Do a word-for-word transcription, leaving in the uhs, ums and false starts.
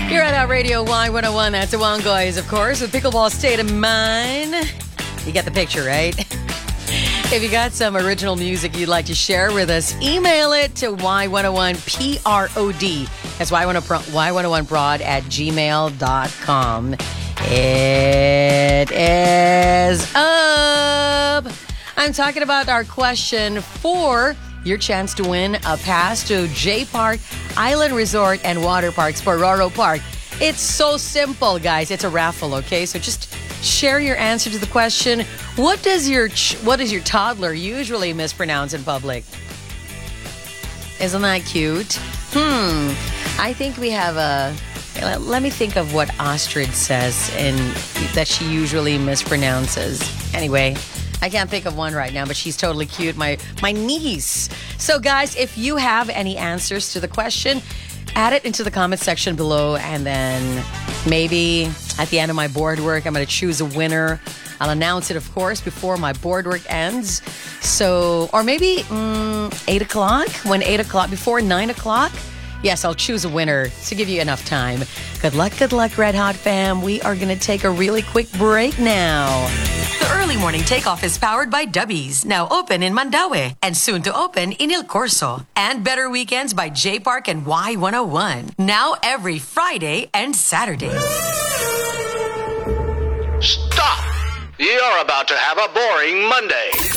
You're at our Radio Y one oh one. That's the one, guys, of course, with Pickleball State of Mind. You get the picture, right? If you got some original music you'd like to share with us, email it to Y one oh one P R O D. That's Y one oh one prod at gmail dot com. It is up. I'm talking about our question for your chance to win a pass to J Park Island Resort and Water Parks for Roro Park. It's so simple, guys. It's a raffle, okay? So just share your answer to the question. What does your ch- what does your toddler usually mispronounce in public? Isn't that cute? Hmm. I think we have a... Let me think of what Astrid says and that she usually mispronounces. Anyway, I can't think of one right now, but she's totally cute. My my niece. So, guys, if you have any answers to the question, add it into the comment section below, and then maybe at the end of my board work, I'm going to choose a winner. I'll announce it, of course, before my board work ends. So, or maybe um, eight o'clock, when eight o'clock, before nine o'clock. Yes, I'll choose a winner to give you enough time. Good luck, good luck, Red Hot fam. We are going to take a really quick break now. The early morning takeoff is powered by Dubbies, now open in Mandaue and soon to open in El Corso. And Better Weekends by J Park and Y one oh one, now every Friday and Saturday. Stop! You're about to have a boring Monday.